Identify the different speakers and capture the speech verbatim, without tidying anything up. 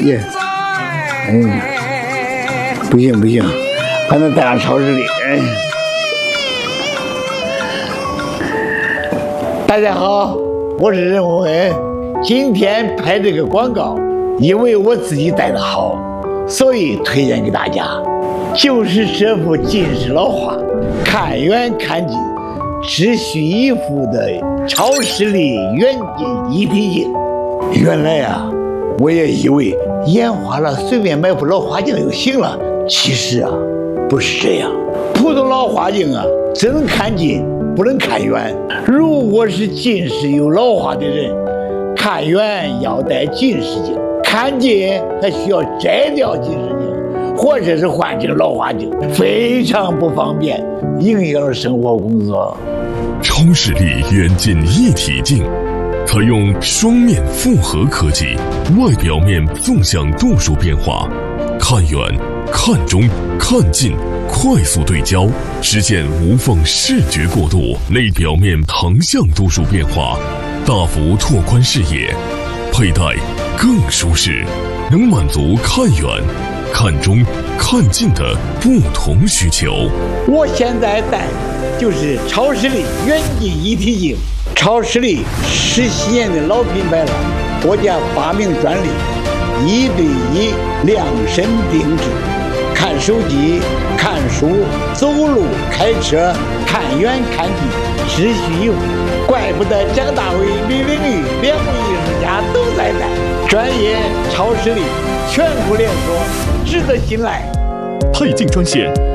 Speaker 1: 耶，哎，不行不行，还能带上超市里。哎，大家好，我是任宏恩。今天拍这个广告，因为我自己带的好，所以推荐给大家。就是这幅近视老花，看远看近，只需一副的超视力远近一体镜。原来啊，我也以为眼花了随便买副老花镜就行了，其实啊，不是这样。普通老花镜啊，只能看近，不能看远。如果是近视有老花的人，看远要戴近视镜，看近还需要摘掉近视镜，或者是换成老花镜，非常不方便，影响了生活工作。
Speaker 2: 超视力远近一体镜采用双面复合科技，外表面纵向度数变化，看远、看中、看近快速对焦，实现无缝视觉过渡；内表面横向度数变化，大幅拓宽视野，佩戴更舒适，能满足看远、看中、看近的不同需求。
Speaker 1: 我现在戴的就是超视力远近一体镜。超视力十七年的老品牌了，国家发明专利，一对一量身定制，看手机、看书、走路、开车，看远看近，只需一副。怪不得张大伟、李玲玉两位艺术家都在戴。专业超视力，全国连锁，值得信赖。
Speaker 2: 配镜专线